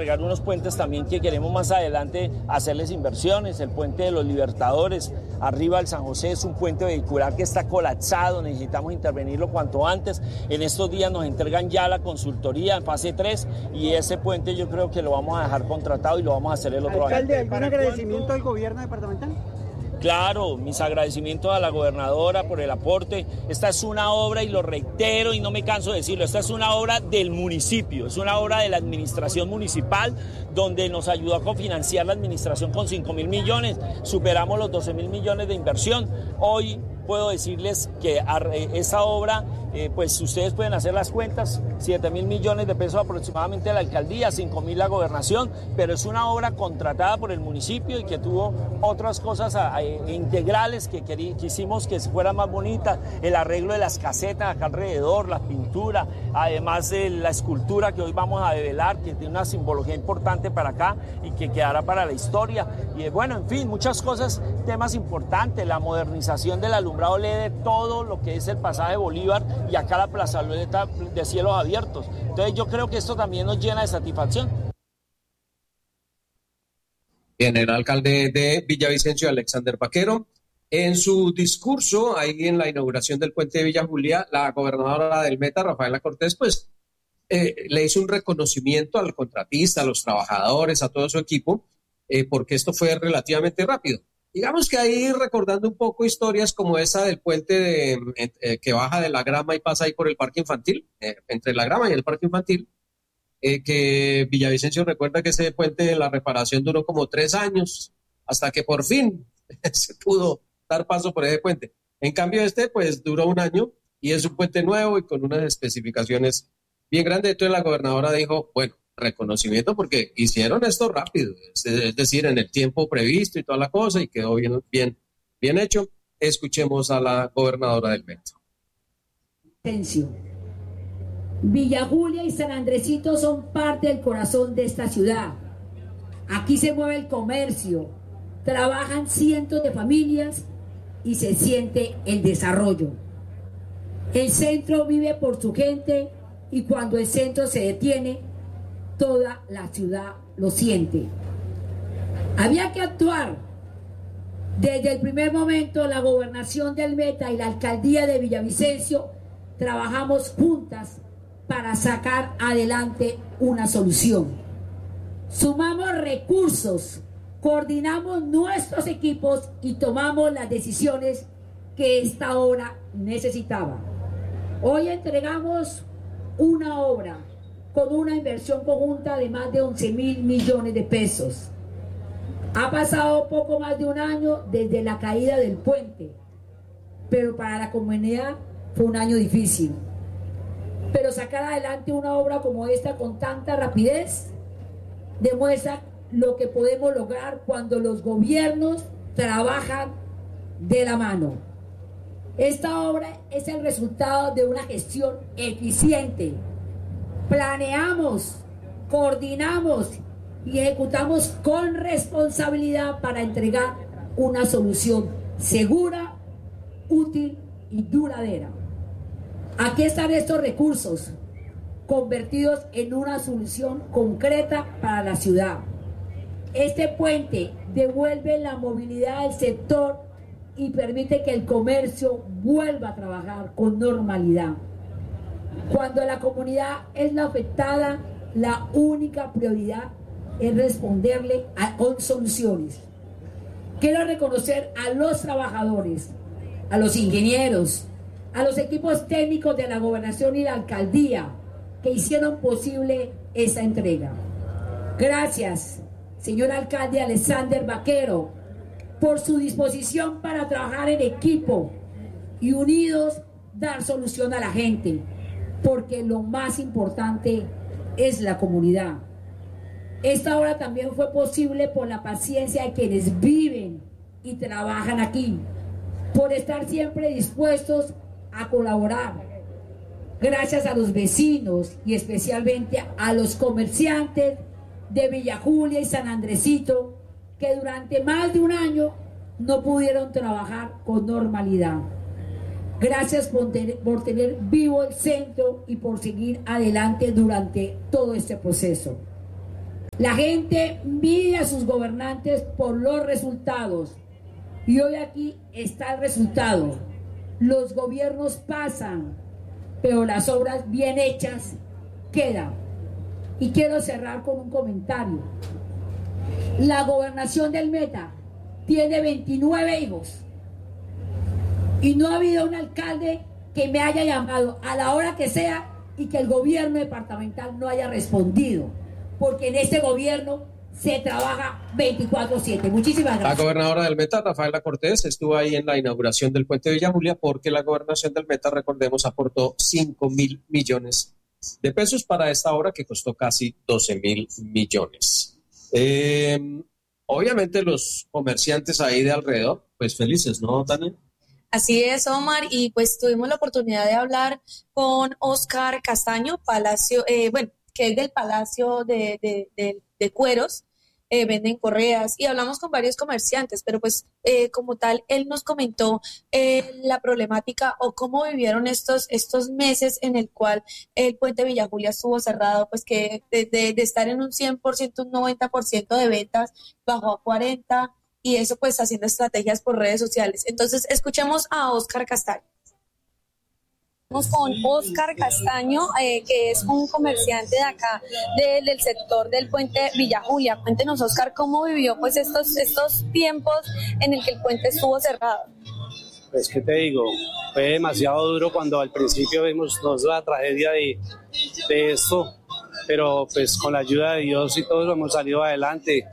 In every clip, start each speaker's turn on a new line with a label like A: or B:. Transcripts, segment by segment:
A: entregar unos puentes también que queremos más adelante hacerles inversiones. El puente de los Libertadores, arriba del San José, es un puente vehicular que está colapsado, necesitamos intervenirlo cuanto antes. En estos días nos entregan ya la consultoría en fase 3 y ese puente yo creo que lo vamos a dejar contratado y lo vamos a hacer el otro año.
B: Alcalde, ¿algún agradecimiento al gobierno departamental?
A: Claro, mis agradecimientos a la gobernadora por el aporte. Esta es una obra, y lo reitero y no me canso de decirlo, esta es una obra del municipio, es una obra de la administración municipal, donde nos ayudó a cofinanciar la administración con 5.000 millones, superamos los 12.000 millones de inversión. Hoy puedo decirles que esa obra, pues ustedes pueden hacer las cuentas, 7.000 millones de pesos aproximadamente a la alcaldía, 5.000 la gobernación, pero es una obra contratada por el municipio y que tuvo otras cosas integrales que quisimos que fuera más bonita, el arreglo de las casetas acá alrededor, la pintura, además de la escultura que hoy vamos a develar, que tiene una simbología importante para acá y que quedará para la historia. Y bueno, en fin, muchas cosas, temas importantes, la modernización del alumbrado LED, todo lo que es el pasaje Bolívar y acá la plazoleta de cielos abiertos. Entonces yo creo que esto también nos llena de satisfacción.
C: Bien, el alcalde de Villavicencio, Alexander Vaquero. En su discurso, ahí en la inauguración del puente de Villa Julia, la gobernadora del Meta, Rafaela Cortés, pues le hizo un reconocimiento al contratista, a los trabajadores, a todo su equipo, porque esto fue relativamente rápido. Digamos que ahí recordando un poco historias como esa del puente que baja de la Grama y pasa ahí por el parque infantil, entre la Grama y el parque infantil, que Villavicencio recuerda que ese puente, la reparación duró como 3 años, hasta que por fin se pudo dar paso por ese puente. En cambio pues duró 1 año y es un puente nuevo y con unas especificaciones bien grandes. Entonces la gobernadora dijo, bueno, reconocimiento porque hicieron esto rápido, es decir, en el tiempo previsto y toda la cosa, y quedó bien hecho. Escuchemos a la gobernadora del Meta.
D: Villa Julia y San Andresito son parte del corazón de esta ciudad. Aquí se mueve el comercio, trabajan cientos de familias y se siente el desarrollo. El centro vive por su gente y cuando el centro se detiene, toda la ciudad lo siente. Había que actuar. Desde el primer momento, la gobernación del Meta y la alcaldía de Villavicencio trabajamos juntas para sacar adelante una solución. Sumamos recursos, coordinamos nuestros equipos y tomamos las decisiones que esta obra necesitaba. Hoy entregamos una obra con una inversión conjunta de más de 11.000 millones de pesos. Ha pasado poco más de 1 año desde la caída del puente, pero para la comunidad fue un año difícil. Pero sacar adelante una obra como esta con tanta rapidez demuestra lo que podemos lograr cuando los gobiernos trabajan de la mano. Esta obra es el resultado de una gestión eficiente. Planeamos, coordinamos y ejecutamos con responsabilidad para entregar una solución segura, útil y duradera. Aquí están estos recursos convertidos en una solución concreta para la ciudad. Este puente devuelve la movilidad del sector y permite que el comercio vuelva a trabajar con normalidad. Cuando la comunidad es la afectada, la única prioridad es responderle con soluciones. Quiero reconocer a los trabajadores, a los ingenieros, a los equipos técnicos de la gobernación y la alcaldía que hicieron posible esa entrega. Gracias, señor alcalde Alexander Vaquero, por su disposición para trabajar en equipo y unidos dar solución a la gente, porque lo más importante es la comunidad. Esta obra también fue posible por la paciencia de quienes viven y trabajan aquí, por estar siempre dispuestos a colaborar. Gracias a los vecinos y especialmente a los comerciantes de Villa Julia y San Andresito, que durante más de 1 año no pudieron trabajar con normalidad. Gracias por tener vivo el centro y por seguir adelante durante todo este proceso. La gente mide a sus gobernantes por los resultados. Y hoy aquí está el resultado. Los gobiernos pasan, pero las obras bien hechas quedan. Y quiero cerrar con un comentario. La gobernación del Meta tiene 29 hijos. Y no ha habido un alcalde que me haya llamado a la hora que sea y que el gobierno departamental no haya respondido. Porque en este gobierno se trabaja 24/7. Muchísimas gracias.
C: La gobernadora del Meta, Rafaela Cortés, estuvo ahí en la inauguración del puente de Villa Julia porque la gobernación del Meta, recordemos, aportó 5.000 millones de pesos para esta obra que costó casi 12.000 millones. Obviamente los comerciantes ahí de alrededor, pues felices, ¿no, Tania?
E: Así es, Omar, y pues tuvimos la oportunidad de hablar con Oscar Castaño, que es del Palacio de Cueros, venden correas, y hablamos con varios comerciantes, pero pues como tal, él nos comentó la problemática o cómo vivieron estos meses en el cual el puente Villa Julia estuvo cerrado, pues que de estar en un 100%, un 90% de ventas, bajó a 40%, y eso pues haciendo estrategias por redes sociales. Entonces, escuchemos a Oscar Castaño. Estamos con Oscar Castaño, que es un comerciante de acá, del sector del puente Villa Julia. Cuéntenos, Oscar, ¿cómo vivió pues estos tiempos en el que el puente estuvo cerrado?
F: Pues, ¿qué te digo? Fue demasiado duro cuando al principio vimos la tragedia de esto, pero pues con la ayuda de Dios y todos hemos salido adelante.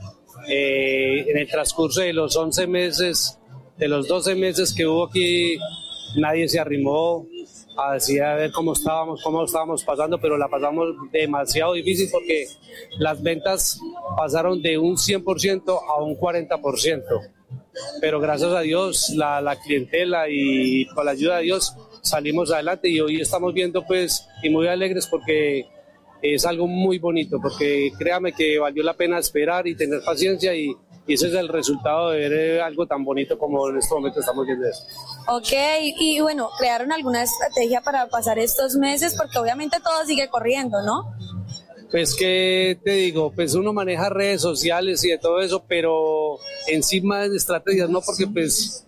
F: En el transcurso de los 11 meses, de los 12 meses que hubo aquí, nadie se arrimó a decir a ver cómo estábamos pasando, pero la pasamos demasiado difícil porque las ventas pasaron de un 100% a un 40%. Pero gracias a Dios, la clientela y con la ayuda de Dios salimos adelante, y hoy estamos viendo pues y muy alegres porque es algo muy bonito, porque créame que valió la pena esperar y tener paciencia, y ese es el resultado de ver algo tan bonito como en este momento estamos viendo eso.
E: Ok, y bueno, ¿crearon alguna estrategia para pasar estos meses? Porque obviamente todo sigue corriendo, ¿no?
F: Pues, ¿qué te digo? Pues uno maneja redes sociales y de todo eso, pero encima de estrategias, ¿no? Porque pues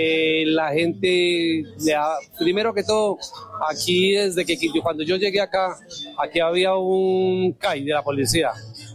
F: la gente, primero que todo, aquí desde que cuando yo llegué acá, aquí había un CAI de la policía,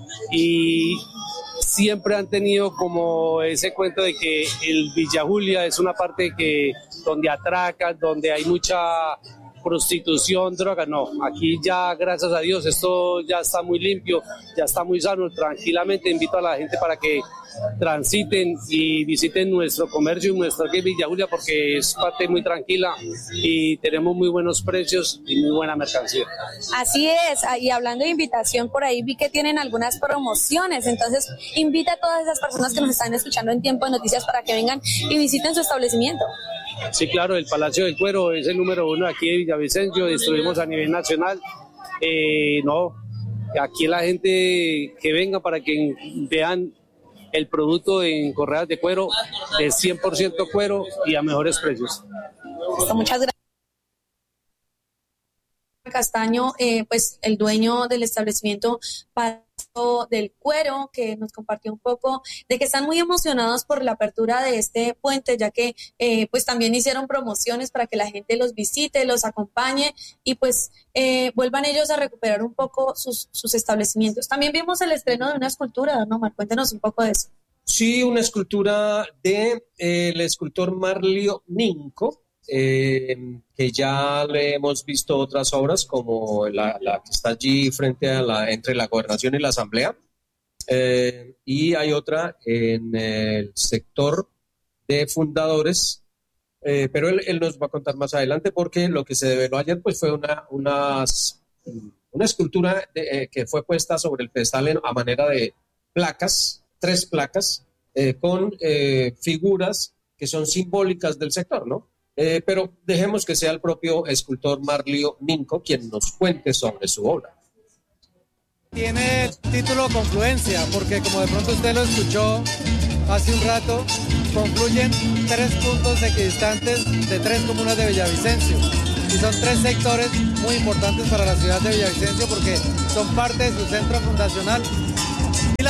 F: y siempre han tenido como ese cuento de que el Villa Julia es una parte donde atracan, donde hay mucha prostitución, droga. No, aquí ya, gracias a Dios, esto ya está muy limpio, ya está muy sano. Tranquilamente invito a la gente para que transiten y visiten nuestro comercio y nuestra Villa Julia, porque es parte muy tranquila y tenemos muy buenos precios y muy buena mercancía.
E: Así es, y hablando de invitación, por ahí vi que tienen algunas promociones, entonces invita a todas esas personas que nos están escuchando en Tiempo de Noticias para que vengan y visiten su establecimiento.
F: Sí, claro, el Palacio del Cuero es el número 1 aquí de Villavicencio, distribuimos a nivel nacional. Aquí la gente que venga para que vean el producto en correas de cuero, de 100% cuero y a mejores precios.
E: Muchas gracias. Castaño, pues el dueño del establecimiento Palacio del Cuero, que nos compartió un poco de que están muy emocionados por la apertura de este puente, ya que pues también hicieron promociones para que la gente los visite, los acompañe y pues vuelvan ellos a recuperar un poco sus establecimientos. También vimos el estreno de una escultura, ¿no, Mar? Cuéntanos un poco de eso. Sí, una escultura del escultor Marlio Ninco, que ya le hemos visto otras obras como la que está allí frente a entre la Gobernación y la Asamblea, y hay otra en el sector de fundadores, pero él nos va a contar más adelante, porque lo que se develó ayer pues fue una escultura que fue puesta sobre el pedestal a manera de placas, 3 placas con figuras que son simbólicas del sector, ¿no? Pero dejemos que sea el propio escultor Marlio Ninco quien nos cuente sobre su obra.
G: Tiene título Confluencia, porque como de pronto usted lo escuchó hace un rato, confluyen 3 puntos equidistantes de 3 comunas de Villavicencio. Y son 3 sectores muy importantes para la ciudad de Villavicencio porque son parte de su centro fundacional. Y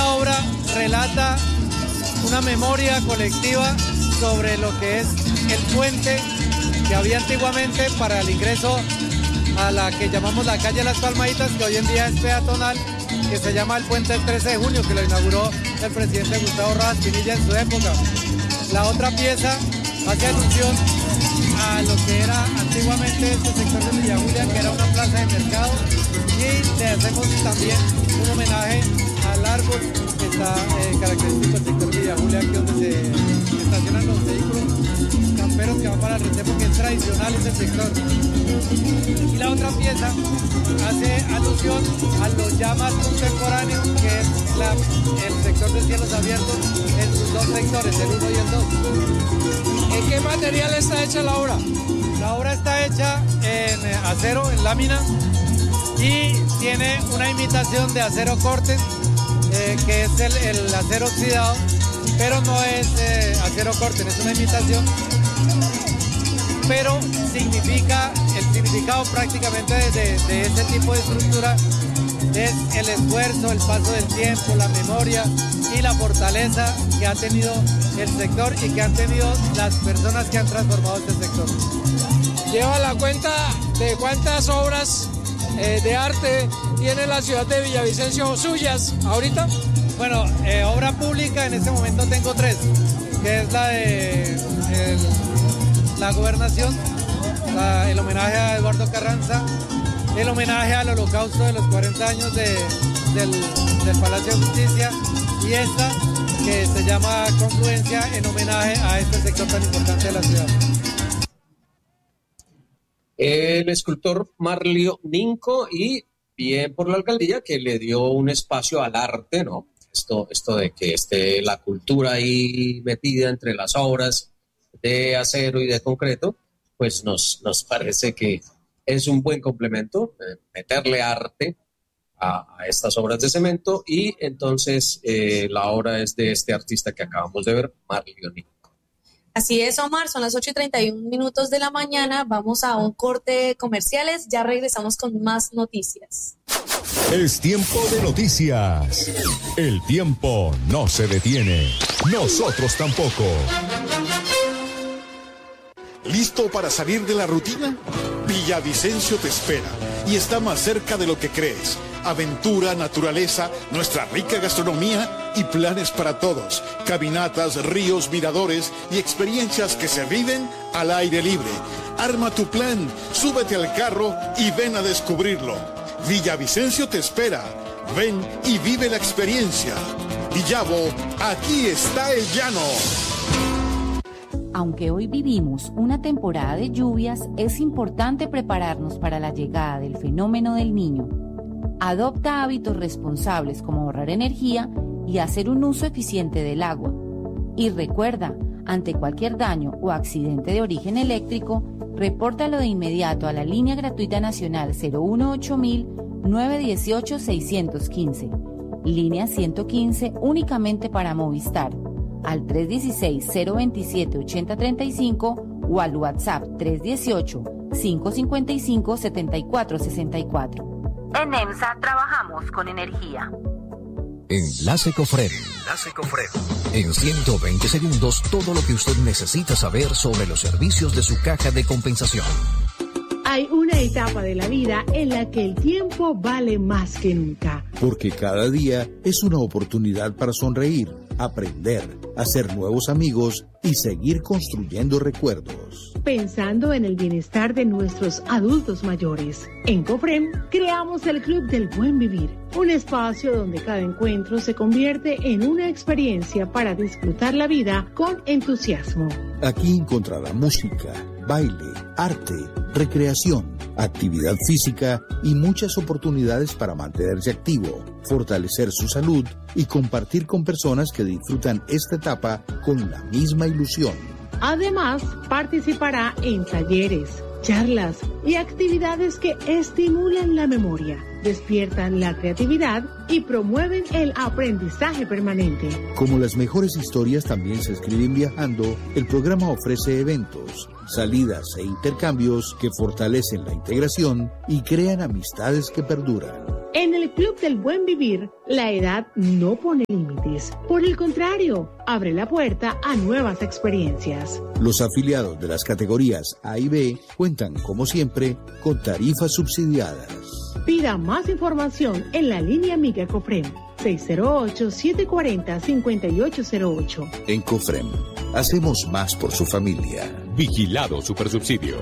G: una memoria colectiva sobre lo que es el puente que había antiguamente para el ingreso a la que llamamos la calle Las Palmaditas, que hoy en día es peatonal, que se llama el puente del 13 de junio, que lo inauguró el presidente Gustavo Rojas Pinilla en su época. La otra pieza hace alusión a lo que era antiguamente este sector de Villa Julia, que era una plaza de mercado, y le hacemos también un homenaje al árbol que está característico del sector de Villa Julia, aquí donde se estacionan los vehículos camperos que van para el recepo, que es tradicional ese sector. Y la otra pieza hace alusión a lo ya más contemporáneo, que es el sector de cielos abiertos en sus dos sectores, el 1 y el 2. ¿En qué material está hecha la obra? La obra está hecha en acero, en lámina, y tiene una imitación de acero corte, que es el acero oxidado, pero no es acero corte, es una imitación. Pero el significado prácticamente de este tipo de estructura es el esfuerzo, el paso del tiempo, la memoria y la fortaleza que ha tenido el sector y que han tenido las personas que han transformado este sector. ¿Lleva la cuenta de cuántas obras de arte tiene la ciudad de Villavicencio suyas ahorita? Bueno, obra pública en este momento tengo 3, que es la de la gobernación, el homenaje a Eduardo Carranza, el homenaje al holocausto de los 40 años del Palacio de Justicia, y esta que se llama Confluencia, en homenaje a este sector tan importante de la ciudad.
C: El escultor Marlio Ninco, y bien por la alcaldía que le dio un espacio al arte, ¿no? Esto de que esté la cultura ahí metida entre las obras de acero y de concreto, pues nos parece que es un buen complemento, meterle arte a estas obras de cemento, y entonces la obra es de este artista que acabamos de ver, Marlio Ninco.
E: Así es, Omar, son las 8:31 de la mañana, vamos a un corte de comerciales, ya regresamos con más noticias.
H: Es tiempo de noticias. El tiempo no se detiene. Nosotros tampoco.
I: ¿Listo para salir de la rutina? Villavicencio te espera y está más cerca de lo que crees. Aventura, naturaleza, nuestra rica gastronomía y planes para todos. Caminatas, ríos, miradores y experiencias que se viven al aire libre. Arma tu plan, súbete al carro y ven a descubrirlo. Villavicencio te espera. Ven y vive la experiencia. Villavo, aquí está el llano.
J: Aunque hoy vivimos una temporada de lluvias, es importante prepararnos para la llegada del fenómeno del Niño. Adopta hábitos responsables como ahorrar energía y hacer un uso eficiente del agua. Y recuerda, ante cualquier daño o accidente de origen eléctrico, repórtalo de inmediato a la línea gratuita nacional 018-918-615, línea 115 únicamente para Movistar, al 316-027-8035 o al WhatsApp 318-555-7464.
K: En EMSA trabajamos con energía.
L: Enlace Cofred. En 120 segundos, todo lo que usted necesita saber sobre los servicios de su caja de compensación.
M: Hay una etapa de la vida en la que el tiempo vale más que nunca.
N: Porque cada día es una oportunidad para sonreír, aprender, hacer nuevos amigos y seguir construyendo recuerdos.
M: Pensando en el bienestar de nuestros adultos mayores, en Cofrem creamos el Club del Buen Vivir, un espacio donde cada encuentro se convierte en una experiencia para disfrutar la vida con entusiasmo.
N: Aquí encontrará música, baile, arte, recreación, actividad física y muchas oportunidades para mantenerse activo, fortalecer su salud y compartir con personas que disfrutan esta etapa con la misma ilusión.
M: Además, participará en talleres, charlas y actividades que estimulan la memoria, despiertan la creatividad y promueven el aprendizaje permanente.
N: Como las mejores historias también se escriben viajando, el programa ofrece eventos, salidas e intercambios que fortalecen la integración y crean amistades que perduran.
M: En el Club del Buen Vivir, la edad no pone límites. Por el contrario, abre la puerta a nuevas experiencias.
N: Los afiliados de las categorías A y B cuentan, como siempre, con tarifas subsidiadas.
M: Pida más información en la línea amiga Cofrem, 608-740-5808.
N: En Cofrem, hacemos más por su familia.
H: Vigilado Supersubsidio.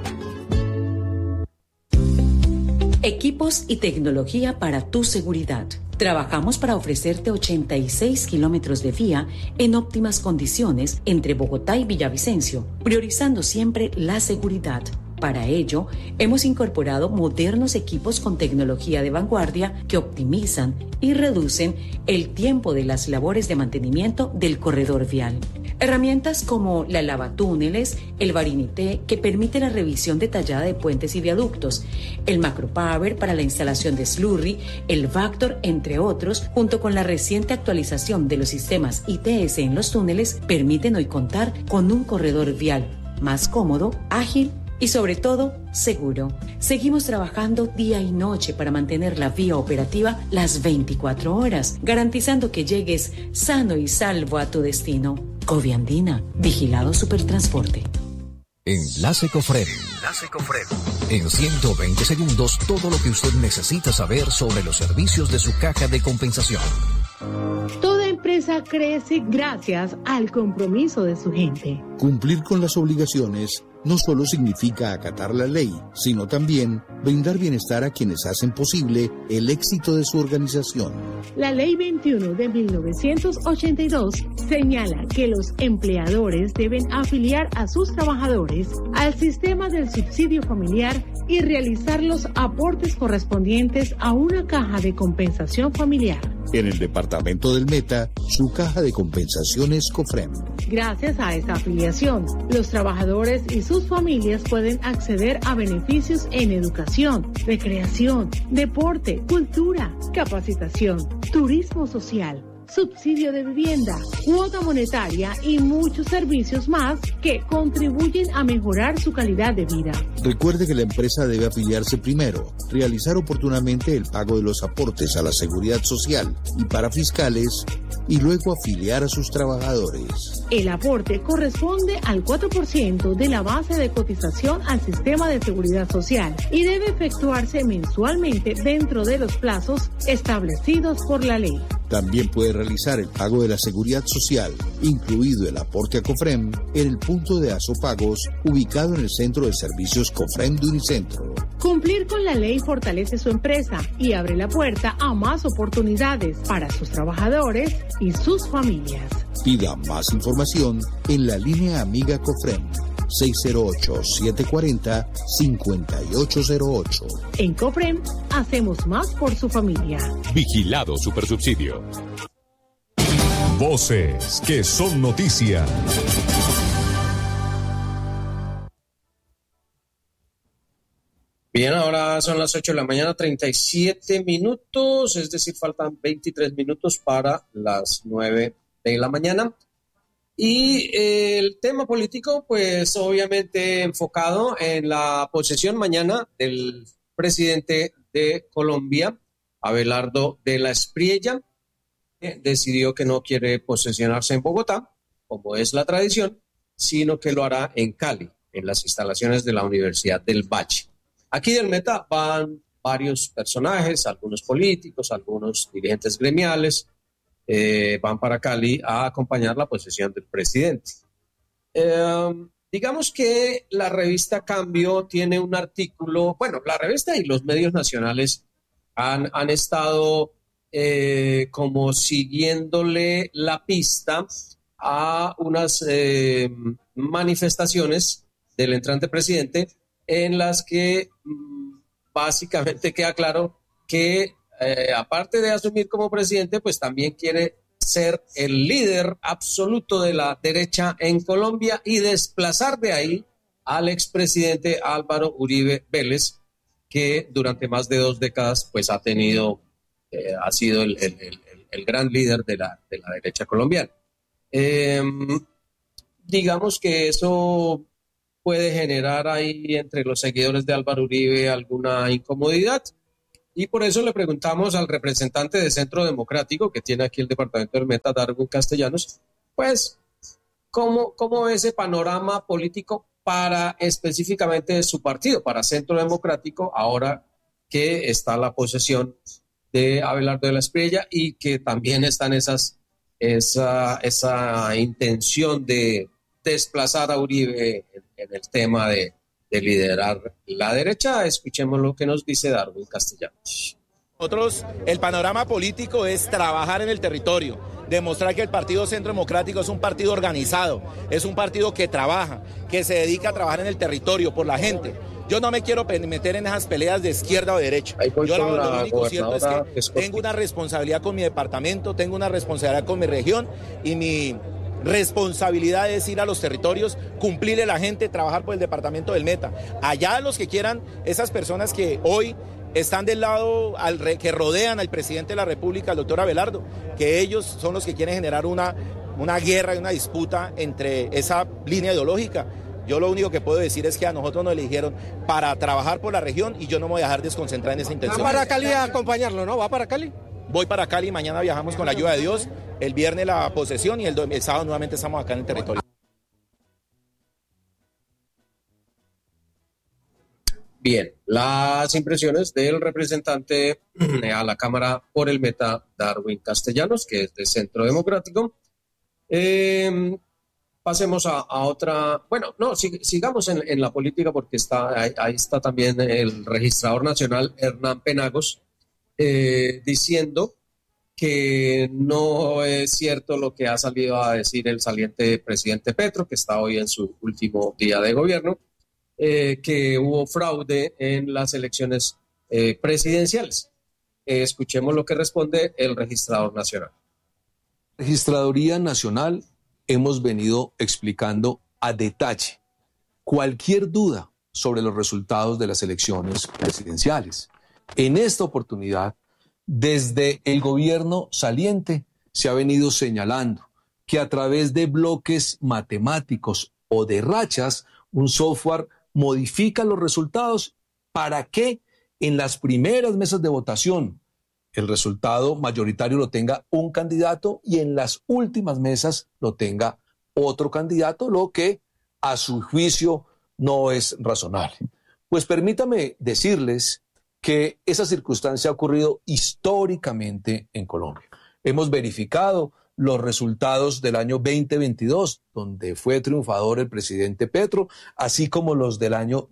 O: Equipos y tecnología para tu seguridad. Trabajamos para ofrecerte 86 kilómetros de vía en óptimas condiciones entre Bogotá y Villavicencio, priorizando siempre la seguridad. Para ello, hemos incorporado modernos equipos con tecnología de vanguardia que optimizan y reducen el tiempo de las labores de mantenimiento del corredor vial. Herramientas como la lavatúneles, el Varinité, que permite la revisión detallada de puentes y viaductos, el Macropaver para la instalación de Slurry, el Vactor, entre otros, junto con la reciente actualización de los sistemas ITS en los túneles, permiten hoy contar con un corredor vial más cómodo, ágil y sobre todo seguro. Seguimos trabajando día y noche para mantener la vía operativa las 24 horas, garantizando que llegues sano y salvo a tu destino. Coviandina, Vigilado Supertransporte.
L: Enlace Cofrem. En 120 segundos, todo lo que usted necesita saber sobre los servicios de su caja de compensación.
M: Toda empresa crece gracias al compromiso de su gente.
N: Cumplir con las obligaciones no solo significa acatar la ley, sino también brindar bienestar a quienes hacen posible el éxito de su organización.
M: La Ley 21 de 1982 señala que los empleadores deben afiliar a sus trabajadores al sistema del subsidio familiar y realizar los aportes correspondientes a una caja de compensación familiar.
N: En el departamento del Meta, su caja de compensación es Cofrem.
M: Gracias a esta afiliación, los trabajadores y sus familias pueden acceder a beneficios en educación, recreación, deporte, cultura, capacitación, turismo social, subsidio de vivienda, cuota monetaria y muchos servicios más que contribuyen a mejorar su calidad de vida.
N: Recuerde que la empresa debe afiliarse primero, realizar oportunamente el pago de los aportes a la seguridad social y para fiscales y luego afiliar a sus trabajadores.
M: El aporte corresponde al 4% de la base de cotización al sistema de seguridad social y debe efectuarse mensualmente dentro de los plazos establecidos por la ley.
N: También puede realizar el pago de la seguridad social, incluido el aporte a Cofrem, en el punto de Asopagos, ubicado en el Centro de Servicios Cofrem de Unicentro.
M: Cumplir con la ley fortalece su empresa y abre la puerta a más oportunidades para sus trabajadores y sus familias.
N: Pida más información en la línea amiga Cofrem. 608-740-5808.
M: En Cofrem, hacemos más por su familia.
H: Vigilado Supersubsidio. Voces que son noticia.
C: Bien, ahora son las 8 de la mañana, 37 minutos, es decir, faltan 23 minutos para las 9 de la mañana. Y el tema político, pues obviamente enfocado en la posesión mañana del presidente de Colombia, Abelardo de la Espriella, que decidió que no quiere posesionarse en Bogotá, como es la tradición, sino que lo hará en Cali, en las instalaciones de la Universidad del Valle. Aquí del Meta van varios personajes, algunos políticos, algunos dirigentes gremiales, van para Cali a acompañar la posesión del presidente. Digamos que la revista Cambio tiene un artículo, bueno, la revista y los medios nacionales han estado como siguiéndole la pista a unas manifestaciones del entrante presidente en las que básicamente queda claro que aparte de asumir como presidente, pues también quiere ser el líder absoluto de la derecha en Colombia y desplazar de ahí al expresidente Álvaro Uribe Vélez, que durante más de 2 décadas pues ha sido el gran líder de la derecha colombiana. Digamos que eso puede generar ahí entre los seguidores de Álvaro Uribe alguna incomodidad. Y por eso le preguntamos al representante de Centro Democrático, que tiene aquí el departamento del Meta, Darwin Castellanos, pues, ¿cómo ve ese panorama político para específicamente su partido, para Centro Democrático, ahora que está la posesión de Abelardo de la Espriella y que también están esa intención de desplazar a Uribe en el tema de liderar la derecha? Escuchemos lo que nos dice Darwin Castellanos.
P: Nosotros, el panorama político es trabajar en el territorio, demostrar que el Partido Centro Democrático es un partido organizado, es un partido que trabaja, que se dedica a trabajar en el territorio por la gente. Yo no me quiero meter en esas peleas de izquierda o derecha. Yo lo único cierto es que tengo una responsabilidad con mi departamento, tengo una responsabilidad con mi región y mi responsabilidad es ir a los territorios, cumplirle a la gente, trabajar por el departamento del Meta. Allá los que quieran, esas personas que hoy están del lado que rodean al presidente de la República, el doctor Abelardo, que ellos son los que quieren generar una guerra y una disputa entre esa línea ideológica. Yo lo único que puedo decir es que a nosotros nos eligieron para trabajar por la región y yo no me voy a dejar desconcentrar en esa intención.
B: ¿Va para Cali a acompañarlo, no? ¿Va para Cali?
P: Voy para Cali, mañana viajamos con la ayuda de Dios, el viernes la posesión y el sábado nuevamente estamos acá en el territorio.
C: Bien, las impresiones del representante a la Cámara por el Meta, Darwin Castellanos, que es de Centro Democrático. Pasemos a otra, bueno, no, sigamos en la política porque ahí está también el registrador nacional, Hernán Penagos, diciendo que no es cierto lo que ha salido a decir el saliente presidente Petro, que está hoy en su último día de gobierno, que hubo fraude en las elecciones presidenciales. Escuchemos lo que responde el registrador nacional.
Q: Registraduría Nacional hemos venido explicando a detalle cualquier duda sobre los resultados de las elecciones presidenciales. En esta oportunidad, desde el gobierno saliente se ha venido señalando que a través de bloques matemáticos o de rachas, un software modifica los resultados para que en las primeras mesas de votación el resultado mayoritario lo tenga un candidato y en las últimas mesas lo tenga otro candidato, lo que a su juicio no es razonable. Pues permítame decirles que esa circunstancia ha ocurrido históricamente en Colombia. Hemos verificado los resultados del año 2022, donde fue triunfador el presidente Petro, así como los del año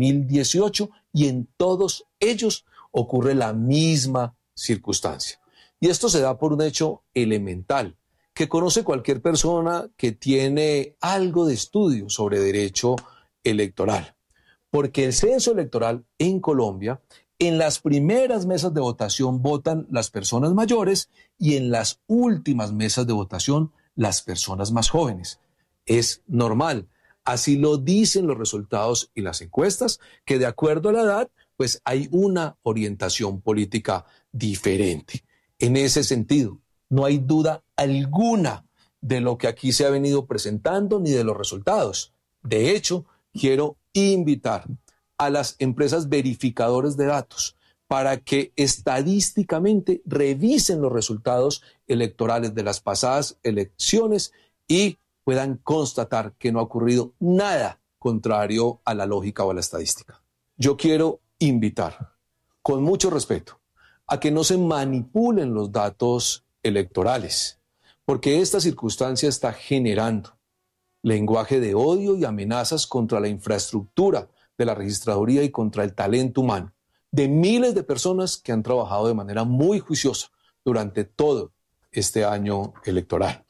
Q: 2018, y en todos ellos ocurre la misma circunstancia. Y esto se da por un hecho elemental que conoce cualquier persona que tiene algo de estudio sobre derecho electoral. Porque el censo electoral en Colombia, en las primeras mesas de votación votan las personas mayores y en las últimas mesas de votación las personas más jóvenes. Es normal. Así lo dicen los resultados y las encuestas, que de acuerdo a la edad, pues hay una orientación política diferente. En ese sentido, no hay duda alguna de lo que aquí se ha venido presentando ni de los resultados. De hecho, quiero invitar a las empresas verificadoras de datos para que estadísticamente revisen los resultados electorales de las pasadas elecciones y puedan constatar que no ha ocurrido nada contrario a la lógica o a la estadística. Yo quiero invitar, con mucho respeto, a que no se manipulen los datos electorales, porque esta circunstancia está generando lenguaje de odio y amenazas contra la infraestructura de la registraduría y contra el talento humano de miles de personas que han trabajado de manera muy juiciosa durante todo este año electoral.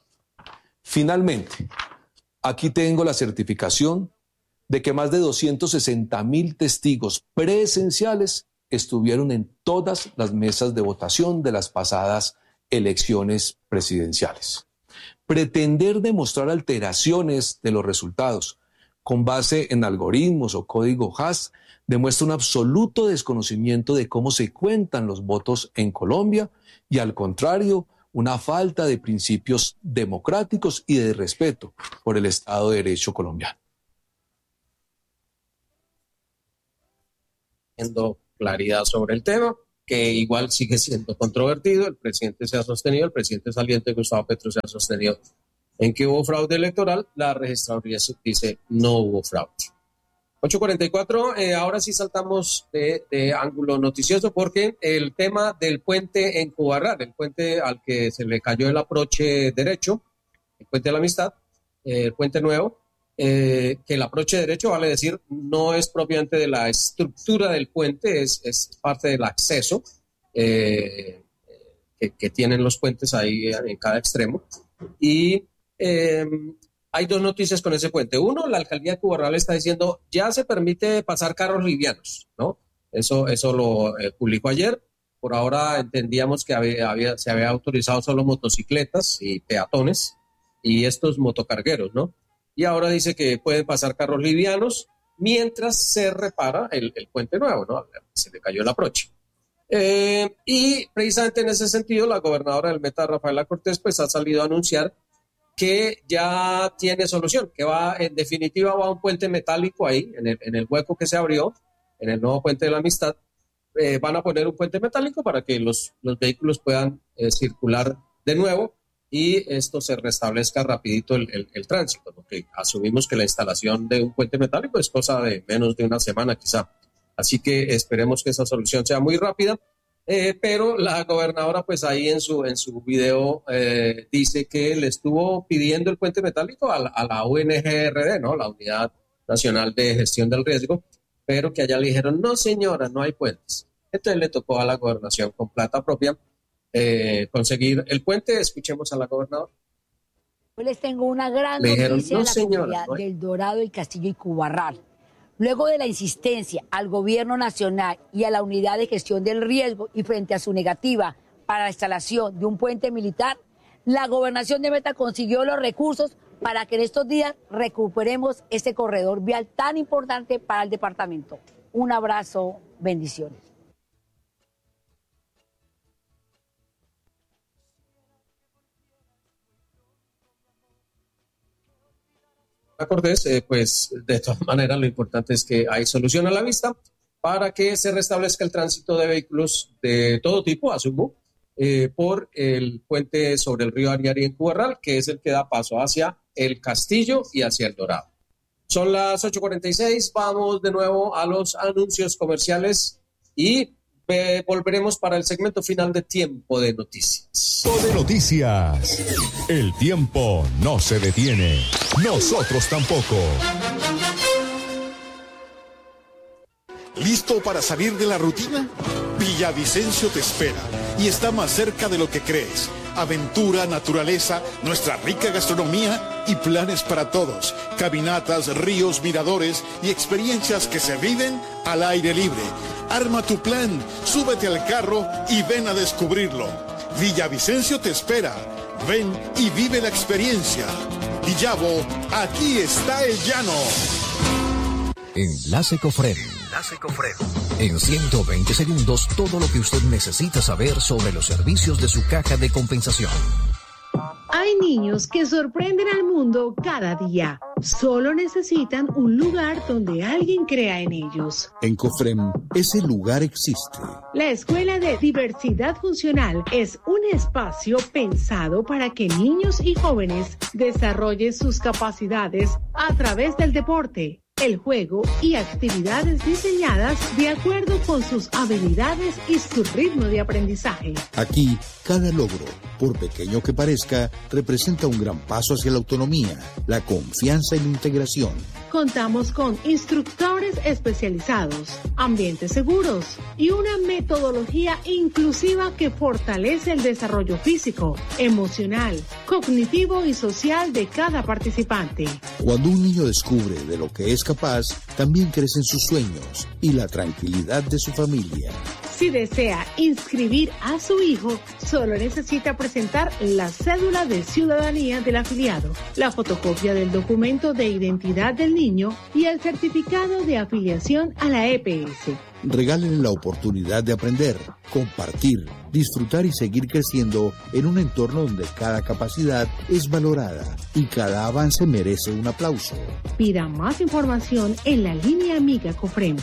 Q: Finalmente, aquí tengo la certificación de que más de 260,000 testigos presenciales estuvieron en todas las mesas de votación de las pasadas elecciones presidenciales. Pretender demostrar alteraciones de los resultados con base en algoritmos o código hash demuestra un absoluto desconocimiento de cómo se cuentan los votos en Colombia y, al contrario, una falta de principios democráticos y de respeto por el Estado de Derecho colombiano.
C: Claridad sobre el tema, que igual sigue siendo controvertido. El presidente se ha sostenido, el presidente saliente Gustavo Petro se ha sostenido en que hubo fraude electoral. La registraduría dice no hubo fraude. 8:44, ahora sí saltamos de ángulo noticioso porque el tema del puente en Cubarral, el puente al que se le cayó el aproche derecho, el puente de la Amistad, el puente nuevo, que el aproche derecho, vale decir, no es propiamente de la estructura del puente, es parte del acceso que tienen los puentes ahí en cada extremo. Y hay dos noticias con ese puente. Uno, la alcaldía de Cubarral está diciendo ya se permite pasar carros livianos, ¿no? Eso lo publicó ayer. Por ahora entendíamos que se había autorizado solo motocicletas y peatones y estos motocargueros, ¿no? Y ahora dice que pueden pasar carros livianos mientras se repara el puente nuevo, ¿no? Se le cayó el aproche. Y precisamente en ese sentido, la gobernadora del Meta, Rafaela Cortés, pues ha salido a anunciar que ya tiene solución, que en definitiva va un puente metálico ahí, en el hueco que se abrió, en el nuevo puente de la Amistad. Van a poner un puente metálico para que los vehículos puedan circular de nuevo y esto se restablezca rapidito el tránsito, porque asumimos que la instalación de un puente metálico es cosa de menos de una semana quizá. Así que esperemos que esa solución sea muy rápida. Pero la gobernadora pues ahí en su video dice que le estuvo pidiendo el puente metálico a la UNGRD, ¿no? La Unidad Nacional de Gestión del Riesgo, pero que allá le dijeron, no señora, no hay puentes. Entonces le tocó a la gobernación con plata propia conseguir el puente. Escuchemos a la gobernadora.
D: Hoy les tengo una gran noticia de la comunidad del Dorado, el Castillo y Cubarral. Luego de la insistencia al gobierno nacional y a la unidad de gestión del riesgo y frente a su negativa para la instalación de un puente militar, la gobernación de Meta consiguió los recursos para que en estos días recuperemos este corredor vial tan importante para el departamento. Un abrazo, bendiciones.
C: Cortés, pues de todas maneras lo importante es que hay solución a la vista para que se restablezca el tránsito de vehículos de todo tipo, asumo, por el puente sobre el río Ariari en Cubarral, que es el que da paso hacia el Castillo y hacia el Dorado. Son las 8:46, vamos de nuevo a los anuncios comerciales y volveremos para el segmento final de Tiempo de Noticias.
H: Tiempo de Noticias. El tiempo no se detiene. Nosotros tampoco.
I: ¿Listo para salir de la rutina? Villavicencio te espera y está más cerca de lo que crees. Aventura, naturaleza, nuestra rica gastronomía y planes para todos. Caminatas, ríos, miradores y experiencias que se viven al aire libre. Arma tu plan, súbete al carro y ven a descubrirlo. Villavicencio te espera. Ven y vive la experiencia. Villavo, aquí está el llano.
L: Enlace Cofrem. En 120 segundos, todo lo que usted necesita saber sobre los servicios de su caja de compensación.
M: Hay niños que sorprenden al mundo cada día. Solo necesitan un lugar donde alguien crea en ellos.
N: En Cofrem, ese lugar existe.
M: La Escuela de Diversidad Funcional es un espacio pensado para que niños y jóvenes desarrollen sus capacidades a través del deporte, el juego y actividades diseñadas de acuerdo con sus habilidades y su ritmo de aprendizaje.
N: Aquí, cada logro, por pequeño que parezca, representa un gran paso hacia la autonomía, la confianza y la integración.
M: Contamos con instructores especializados, ambientes seguros y una metodología inclusiva que fortalece el desarrollo físico, emocional, cognitivo y social de cada participante.
N: Cuando un niño descubre de lo que es capaz, también crecen sus sueños y la tranquilidad de su familia.
M: Si desea inscribir a su hijo, solo necesita presentar la cédula de ciudadanía del afiliado, la fotocopia del documento de identidad del niño y el certificado de afiliación a la EPS.
N: Regálenle la oportunidad de aprender, compartir, disfrutar y seguir creciendo en un entorno donde cada capacidad es valorada y cada avance merece un aplauso.
M: Pida más información en la línea amiga COFREM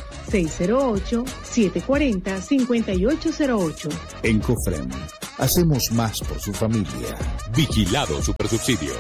M: 608-740-5808.
N: En COFREM, hacemos más por su familia.
H: Vigilado Supersubsidio.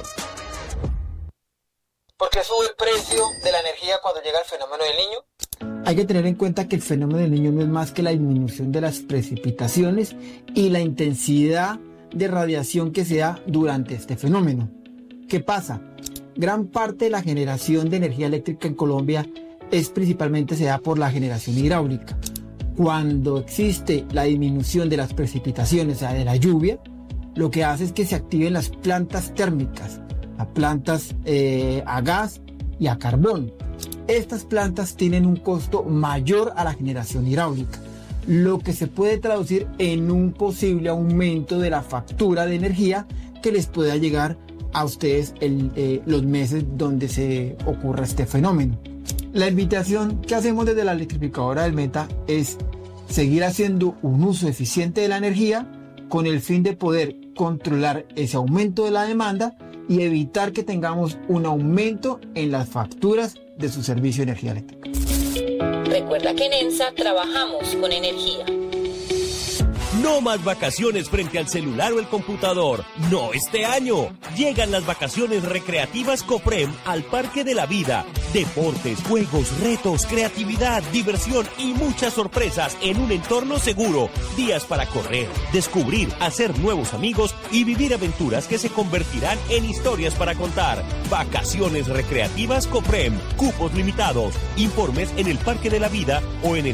R: ¿Por qué sube el precio de la energía cuando llega el fenómeno del Niño?
S: Hay que tener en cuenta que el fenómeno del Niño no es más que la disminución de las precipitaciones y la intensidad de radiación que se da durante este fenómeno. ¿Qué pasa? Gran parte de la generación de energía eléctrica en Colombia principalmente se da por la generación hidráulica. Cuando existe la disminución de las precipitaciones, o sea, de la lluvia, lo que hace es que se activen las plantas térmicas, las plantas a gas y a carbón. Estas plantas tienen un costo mayor a la generación hidráulica, lo que se puede traducir en un posible aumento de la factura de energía que les pueda llegar a ustedes los meses donde se ocurra este fenómeno. La invitación que hacemos desde la electrificadora del Meta es seguir haciendo un uso eficiente de la energía con el fin de poder controlar ese aumento de la demanda y evitar que tengamos un aumento en las facturas de su servicio de energía eléctrica.
K: Recuerda que en ENSA trabajamos con energía.
T: No más vacaciones frente al celular o el computador. No este año. Llegan las vacaciones recreativas COFREM al Parque de la Vida. Deportes, juegos, retos, creatividad, diversión y muchas sorpresas en un entorno seguro. Días para correr, descubrir, hacer nuevos amigos y vivir aventuras que se convertirán en historias para contar. Vacaciones recreativas COFREM. Cupos limitados. Informes en el Parque de la Vida o en el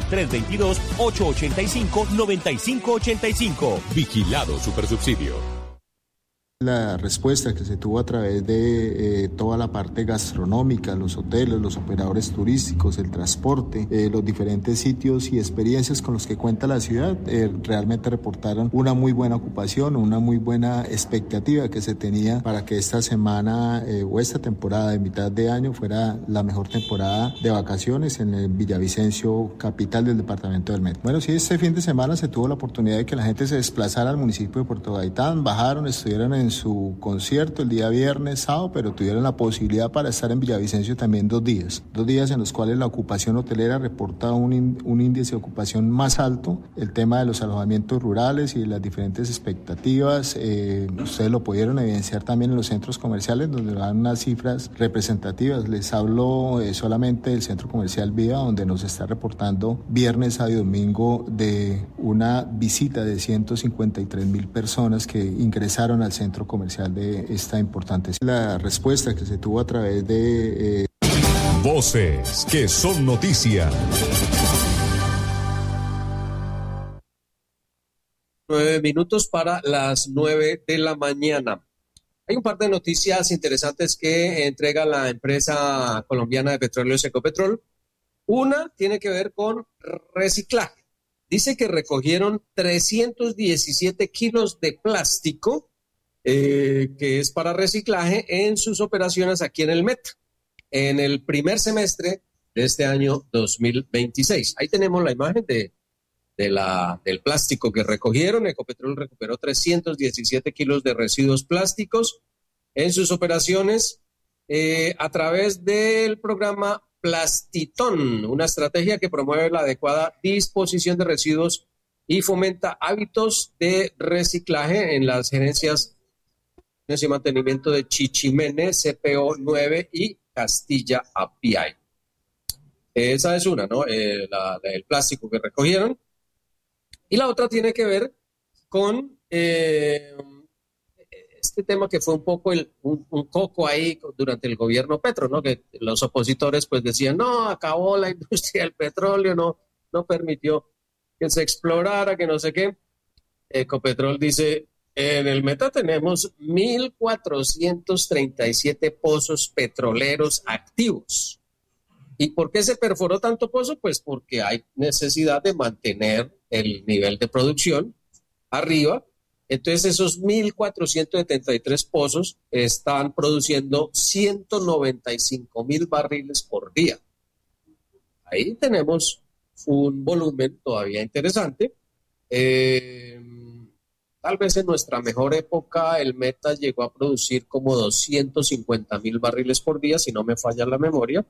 T: 322-885-9585.
H: Vigilado Supersubsidio.
U: La respuesta que se tuvo a través de toda la parte gastronómica, los hoteles, los operadores turísticos, el transporte, los diferentes sitios y experiencias con los que cuenta la ciudad, realmente reportaron una muy buena ocupación, una muy buena expectativa que se tenía para que esta semana o esta temporada de mitad de año fuera la mejor temporada de vacaciones en el Villavicencio, capital del departamento del Meta. Bueno, sí, este fin de semana se tuvo la oportunidad de que la gente se desplazara al municipio de Puerto Gaitán, bajaron, estuvieron en su concierto el día viernes, sábado, pero tuvieron la posibilidad para estar en Villavicencio también 2 días en los cuales la ocupación hotelera reporta un índice de ocupación más alto, el tema de los alojamientos rurales y las diferentes expectativas, ustedes lo pudieron evidenciar también en los centros comerciales donde dan unas cifras representativas. Les hablo solamente del centro comercial Vida, donde nos está reportando viernes, sábado y domingo de una visita de 153,000 personas que ingresaron al centro comercial de esta importante. La respuesta que se tuvo a través de
H: Voces que son noticia.
C: 9 minutos para las 9 de la mañana. Hay un par de noticias interesantes que entrega la empresa colombiana de petróleos Ecopetrol. Una tiene que ver con reciclaje. Dice que recogieron 317 kilos de plástico que es para reciclaje en sus operaciones aquí en el Meta, en el primer semestre de este año 2026. Ahí tenemos la imagen del plástico que recogieron. Ecopetrol recuperó 317 kilos de residuos plásticos en sus operaciones a través del programa Plastitón, una estrategia que promueve la adecuada disposición de residuos y fomenta hábitos de reciclaje en las gerencias y mantenimiento de Chichimene, CPO 9 y Castilla API. Esa es una, ¿no? El plástico que recogieron. Y la otra tiene que ver con este tema que fue un poco un coco ahí durante el gobierno Petro, ¿no? Que los opositores pues decían, no, acabó la industria del petróleo, no permitió que se explorara, que no sé qué. Ecopetrol dice, en el Meta tenemos 1,437 pozos petroleros activos. ¿Y por qué se perforó tanto pozo? Pues porque hay necesidad de mantener el nivel de producción arriba. Entonces esos 1,473 pozos están produciendo 195,000 barriles por día. Ahí tenemos un volumen todavía interesante. Tal vez en nuestra mejor época el Meta llegó a producir como 250,000 barriles por día, si no me falla la memoria.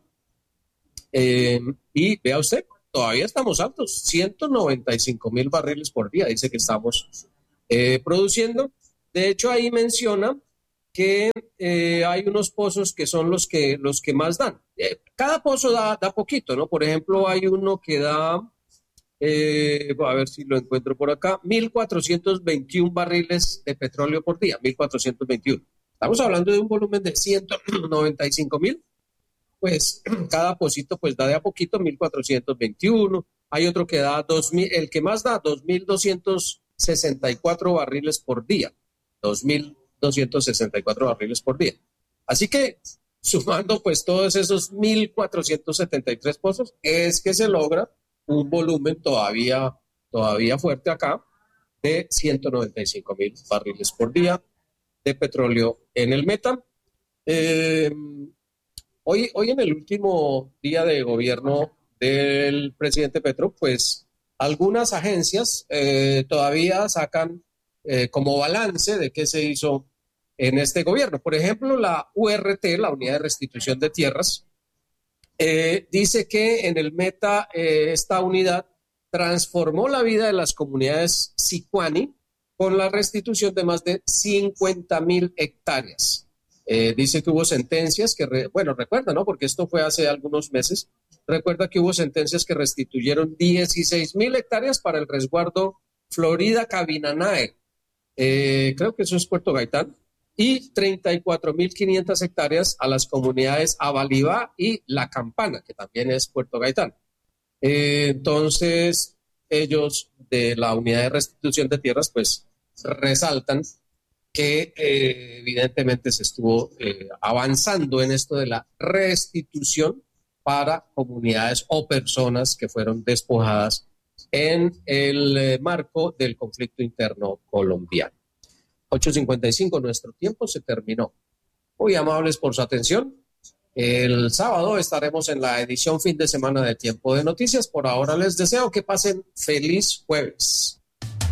C: Y vea usted, todavía estamos altos, 195,000 barriles por día, dice que estamos produciendo. De hecho, ahí menciona que hay unos pozos que son los que más dan. Cada pozo da poquito, ¿no? Por ejemplo, hay uno que da, a ver si lo encuentro por acá, 1.421 barriles de petróleo por día, 1.421. Estamos hablando de un volumen de 195,000. Pues cada pocito pues da de a poquito, 1.421. Hay otro que da 2.000, el que más da 2.264 barriles por día. 2.264 barriles por día. Así que sumando pues todos esos 1.473 pozos, es que se logra un volumen todavía fuerte acá de 195,000 barriles por día de petróleo en el Meta. Hoy en el último día de gobierno del presidente Petro, pues algunas agencias todavía sacan como balance de qué se hizo en este gobierno. Por ejemplo, la URT, la Unidad de Restitución de Tierras, dice que en el Meta esta unidad transformó la vida de las comunidades sicuani con la restitución de más de 50,000 hectáreas. Dice que hubo sentencias que, recuerda, ¿no? Porque esto fue hace algunos meses. Recuerda que hubo sentencias que restituyeron 16,000 hectáreas para el resguardo Florida Cabinanae. Creo que eso es Puerto Gaitán. Y 34,500 hectáreas a las comunidades Abalibá y La Campana, que también es Puerto Gaitán. Entonces, ellos de la Unidad de Restitución de Tierras, pues, resaltan que evidentemente se estuvo avanzando en esto de la restitución para comunidades o personas que fueron despojadas en el marco del conflicto interno colombiano. 8:55, nuestro tiempo se terminó. Muy amables por su atención. El sábado estaremos en la edición fin de semana de Tiempo de Noticias. Por ahora les deseo que pasen feliz jueves.